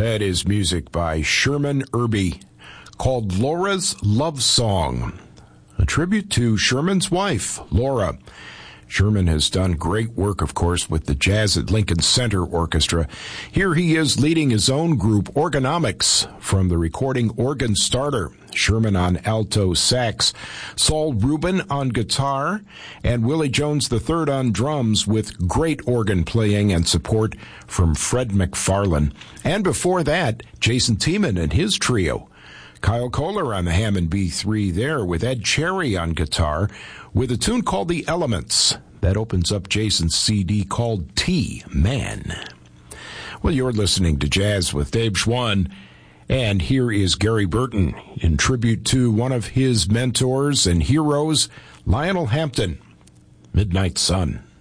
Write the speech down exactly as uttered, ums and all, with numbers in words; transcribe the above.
That is music by Sherman Irby called Laura's Love Song, a tribute to Sherman's wife, Laura. Sherman has done great work, of course, with the Jazz at Lincoln Center Orchestra. Here he is leading his own group, Organomics, from the recording Organ Starter. Sherman on alto sax, Saul Rubin on guitar, and Willie Jones the third on drums with great organ playing and support from Fred McFarlane. And before that, Jason Tiemann and his trio. Kyle Kohler on the Hammond B three there with Ed Cherry on guitar with a tune called The Elements. That opens up Jason's C D called T-Man. Well, you're listening to Jazz with Dave Schwann, and here is Gary Burton in tribute to one of his mentors and heroes, Lionel Hampton, Midnight Sun.